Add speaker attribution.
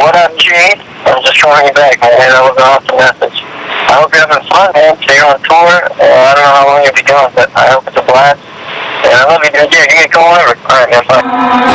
Speaker 1: What up, G? I was just calling you back, man. That was an awesome message. I hope you're having fun, man. So you're on tour. I don't know how long you'll be gone, but I hope it's a blast. And I love you, dude. Yeah, give me a call whenever. All right, man. Bye.